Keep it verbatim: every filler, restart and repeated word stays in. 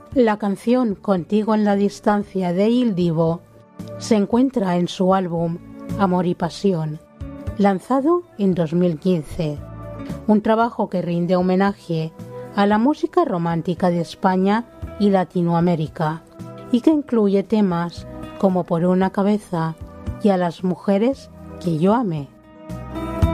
La canción Contigo en la distancia de Il Divo se encuentra en su álbum Amor y Pasión, lanzado en dos mil quince, un trabajo que rinde homenaje a la música romántica de España y Latinoamérica y que incluye temas como Por una cabeza y A las mujeres que yo amé.